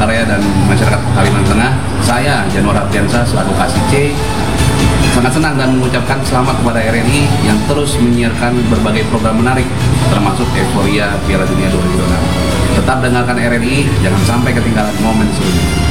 Palangkaraya dan masyarakat Kalimantan Tengah, saya Januar Ardiansa selaku Kasih C sangat senang dan mengucapkan selamat kepada RRI yang terus menyiarkan berbagai program menarik, termasuk euforia Piala Dunia 2026. Tetap dengarkan RRI, jangan sampai ketinggalan momen serunya.